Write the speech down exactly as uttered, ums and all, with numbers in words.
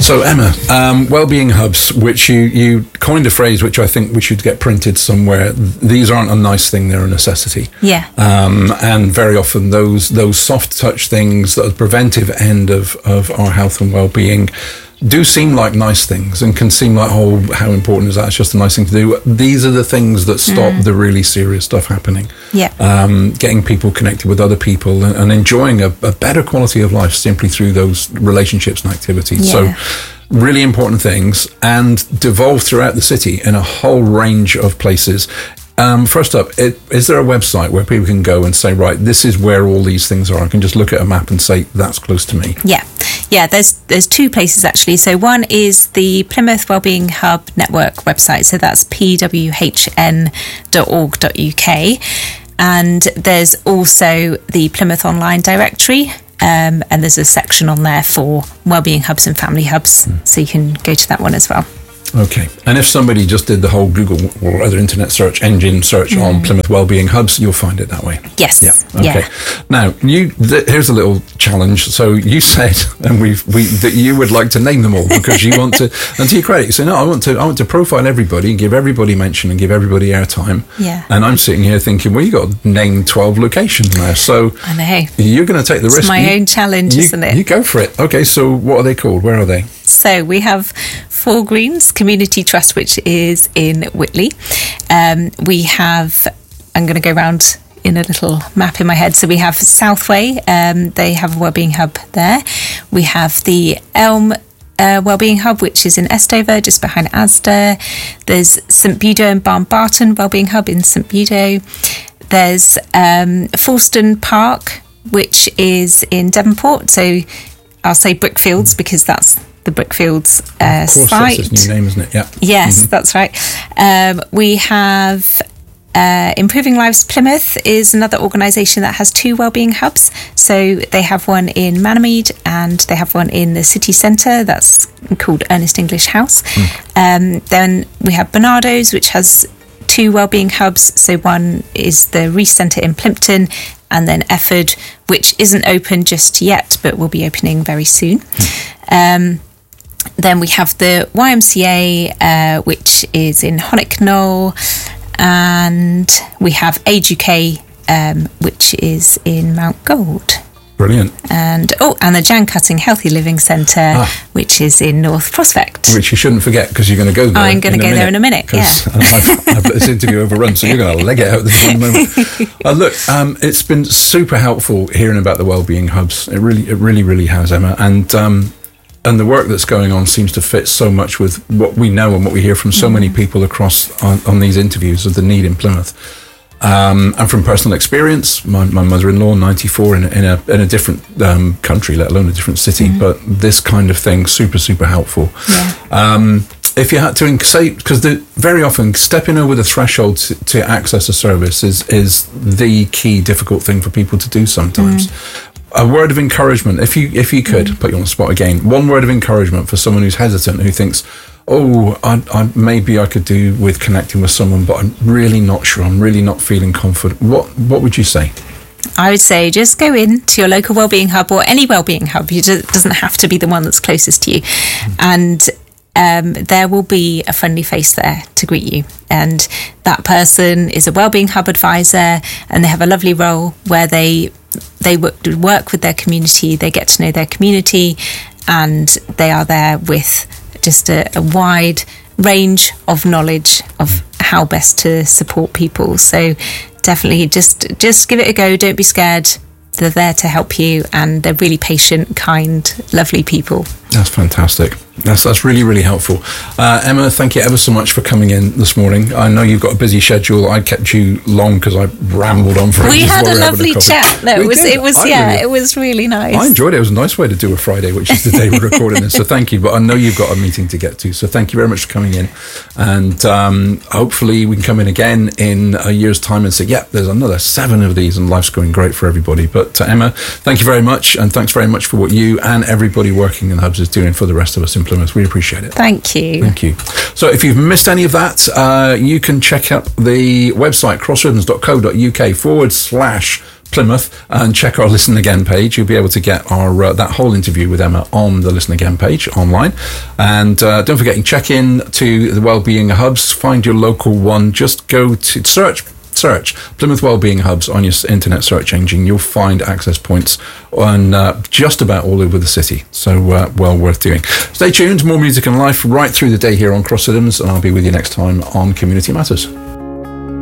So Emma, um, wellbeing hubs, which you, you coined a phrase which I think we should get printed somewhere. These aren't a nice thing; they're a necessity. Yeah. Um, and very often those those soft touch things, the preventive end of of our health and wellbeing, do seem like nice things and can seem like, oh, how important is that? It's just a nice thing to do. These are the things that stop mm. the really serious stuff happening. Yeah. Um, getting people connected with other people and, and enjoying a, a better quality of life simply through those relationships and activities. Yeah. So really important things, and devolve throughout the city in a whole range of places. Um, first up, it, is there a website where people can go and say, right, this is where all these things are? I can just look at a map and say, that's close to me. Yeah. Yeah, there's there's two places actually. So one is the Plymouth Wellbeing Hub Network website. So that's p w h n dot org dot u k. And there's also the Plymouth Online Directory. Um, and there's a section on there for wellbeing hubs and family hubs. Mm. So you can go to that one as well. Okay. And if somebody just did the whole Google or other internet search engine search mm. on Plymouth Wellbeing Hubs, you'll find it that way. Yes. Yeah. Okay. Yeah. Now, you th- here's a little challenge. So you said, and we've we that you would like to name them all because you want to. And to your credit, you say, no, I want to I want to profile everybody and give everybody mention and give everybody airtime. Yeah. And I'm sitting here thinking, well, you got to name twelve locations now. So I know you're going to take the it's risk. It's my you, own challenge, you, isn't it? You go for it. Okay. So what are they called? Where are they? So we have Four Greens Community Trust, which is in Whitley. Um, we have, I'm going to go around in a little map in my head. So we have Southway, um, they have a wellbeing hub there. We have the Elm uh, Wellbeing Hub, which is in Estover, just behind Asda. There's St Budo and Barn Barton Wellbeing Hub in St Budo. There's um, Falston Park, which is in Devonport. So I'll say Brickfields because that's the Brickfields uh, of course, site. That's his new name, isn't it? Yeah. Yes, mm-hmm. that's right. Um, we have uh, Improving Lives Plymouth is another organisation that has two wellbeing hubs. So they have one in Manamead and they have one in the city centre. That's called Ernest English House. Mm. Um, then we have Bernardo's, which has two wellbeing hubs. So one is the Reece Centre in Plympton, and then Efford, which isn't open just yet, but will be opening very soon. Mm. Um, then we have the Y M C A, uh, which is in Honock Knoll, and we have Age U K, um, which is in Mount Gold. Brilliant. And oh, and the Jan Cutting Healthy Living Centre, ah. which is in North Prospect. Which you shouldn't forget because you're going to go there. I'm going to go there in a minute, yeah. I've, I've let this interview overrun, so you're going to leg it out this one moment. Uh, look, um, it's been super helpful hearing about the wellbeing hubs. It really, it really, really has, Emma. And um, and the work that's going on seems to fit so much with what we know and what we hear from so mm. many people across on, on these interviews of the need in Plymouth. Um, and from personal experience, my, my mother-in-law, ninety-four, in a, in a, in a different um, country, let alone a different city, mm-hmm. but this kind of thing, super, super helpful. Yeah. Um, if you had to say, because very often stepping over the threshold to, to access a service is, is the key difficult thing for people to do sometimes. Mm. A word of encouragement, if you if you could, mm. put you on the spot again, one word of encouragement for someone who's hesitant, who thinks, oh, I, I, maybe I could do with connecting with someone, but I'm really not sure. I'm really not feeling confident. What What would you say? I would say just go in to your local wellbeing hub or any wellbeing hub. It doesn't have to be the one that's closest to you. Mm. And um, there will be a friendly face there to greet you. And that person is a wellbeing hub advisor, and they have a lovely role where they they work with their community. They get to know their community, and they are there with just a, a wide range of knowledge of how best to support people. So definitely just just give it a go. Don't be scared. They're there to help you, and they're really patient, kind, lovely people. That's fantastic. That's that's really, really helpful. Uh, Emma, thank you ever so much for coming in this morning. I know you've got a busy schedule. I kept you long because I rambled on for We ages had while a we were lovely having a chat. No, we it was, did. it was, I yeah, really, it was really nice. I enjoyed it. It was a nice way to do a Friday, which is the day we're recording this. So thank you. But I know you've got a meeting to get to. So thank you very much for coming in. And um, hopefully we can come in again in a year's time and say, yeah, there's another seven of these and life's going great for everybody. But uh, Emma, thank you very much. And thanks very much for what you and everybody working in the hubs is doing for the rest of us in Plymouth. We appreciate it. Thank you. Thank you. So if you've missed any of that, uh, you can check out the website crossribbons.co.uk forward slash Plymouth and check our Listen Again page. You'll be able to get our uh, that whole interview with Emma on the Listen Again page online. And uh, don't forget, you check in to the Wellbeing Hubs. Find your local one. Just go to search search Plymouth Wellbeing Hubs on your internet search engine. You'll find access points on uh, just about all over the city. So uh, well worth doing. Stay tuned. More music and life right through the day here on Cross Systems, and I'll be with you next time on Community Matters.